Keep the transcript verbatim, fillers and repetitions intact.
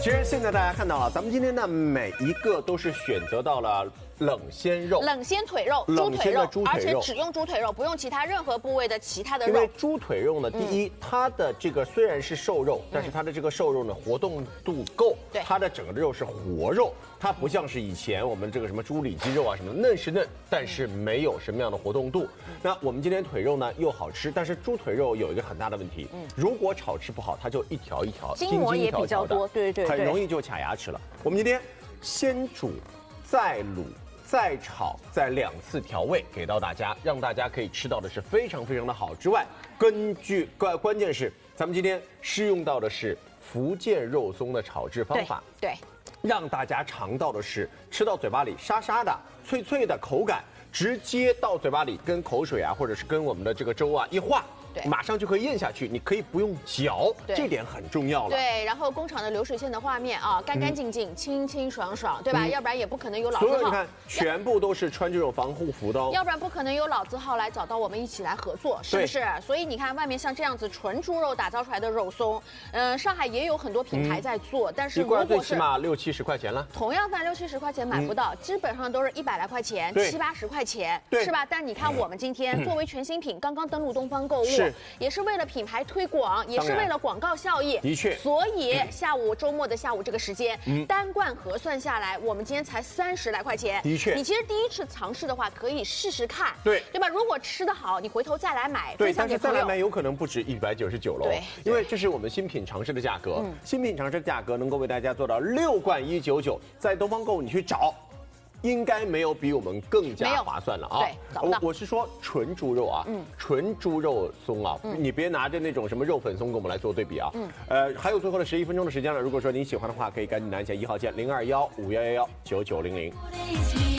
其实现在大家看到了，咱们今天呢每一个都是选择到了冷鲜肉、 冷鲜腿肉、猪腿肉，而且只用猪腿肉，不用其他任何部位的其他的肉。 因为猪腿肉呢，第一，它的这个虽然是瘦肉，但是它的这个瘦肉呢活动度够， 对， 它的整个的肉是活肉，它不像是以前我们这个什么猪里脊肉啊什么的嫩是嫩，但是没有什么样的活动度。那我们今天腿肉呢又好吃，但是猪腿肉有一个很大的问题，如果炒吃不好，它就一条一条， 筋膜也比较多，对对对， 很容易就卡牙齿了。我们今天先煮，再卤。再炒，再两次调味给到大家，让大家可以吃到的是非常非常的好之外，根据关关键是咱们今天试用到的是福建肉松的炒制方法， 对，对让大家尝到的是吃到嘴巴里沙沙的、脆脆的口感，直接到嘴巴里跟口水啊，或者是跟我们的这个粥啊一化。马上就可以咽下去，你可以不用嚼，这点很重要了。 对，然后工厂的流水线的画面啊，干干净净、嗯、清清爽爽，对吧？嗯、要不然也不可能有老字号。 所有你看，全部都是穿这种防护服的哦。 要不然不可能有老字号来找到我们一起来合作，是不是？所以你看，外面像这样子纯猪肉打造出来的肉松，嗯、呃，上海也有很多品牌在做，嗯、但是如果是最起码六七十块钱了， 同样饭六七十块钱买不到，嗯、基本上都是一百来块钱、七八十块钱，是吧？但你看我们今天作为全新品，刚刚登陆东方购物，也是为了品牌推广，也是为了广告效益， 的确。 所以下午周末的下午这个时间，嗯、单罐核算下来，我们今天才三十来块钱。 的确， 你其实第一次尝试的话，可以试试看， 对对吧？如果吃得好，你回头再来买， 对， 分享给朋友。 但是再来买有可能不止一百九十九喽， 对， 因为这是我们新品尝试的价格， 嗯、 新品尝试的价格能够为大家做到六罐一九九，在东方购物你去找。应该没有比我们更加划算了啊！ 对， 我我是说纯猪肉啊，嗯，纯猪肉松啊，嗯、你别拿着那种什么肉粉松跟我们来做对比啊。嗯，呃，还有最后的十一分钟的时间了，如果说您喜欢的话，可以赶紧拿起一号键零二幺五幺幺幺九九零零。